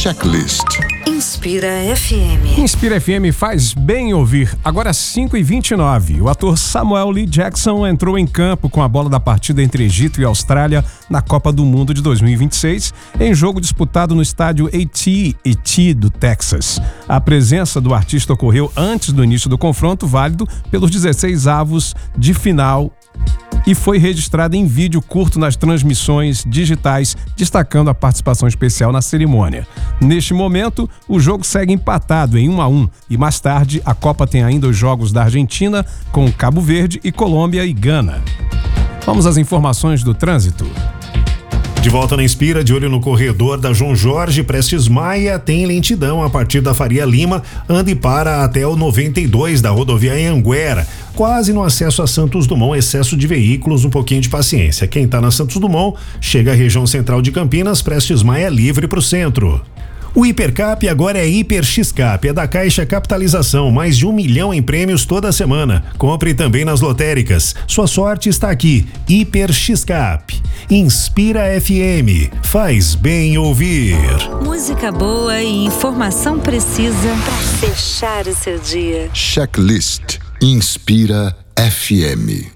Checklist. Inspira FM. Inspira FM faz bem ouvir. Agora 5h29. O ator Samuel L. Jackson entrou em campo com a bola da partida entre Egito e Austrália na Copa do Mundo de 2026, em jogo disputado no estádio AT&T do Texas. A presença do artista ocorreu antes do início do confronto, válido pelos 16 avos de final, e foi registrada em vídeo curto nas transmissões digitais, destacando a participação especial na cerimônia. Neste momento, o jogo segue empatado em 1-1 e mais tarde a Copa tem ainda os jogos da Argentina com Cabo Verde e Colômbia e Gana. Vamos às informações do trânsito. De volta na Inspira, de olho no corredor da João Jorge Prestes Maia, tem lentidão a partir da Faria Lima, anda e para até o 92 da rodovia Anhanguera. Quase no acesso a Santos Dumont, excesso de veículos, um pouquinho de paciência. Quem tá na Santos Dumont, chega à região central de Campinas, Prestes Maia livre pro centro. O Hipercap agora é Hiper X-Cap, é da Caixa Capitalização, mais de 1 milhão em prêmios toda semana. Compre também nas lotéricas. Sua sorte está aqui, Hiper X-Cap. Inspira FM, faz bem ouvir. Música boa e informação precisa para fechar o seu dia. Checklist. Inspira FM.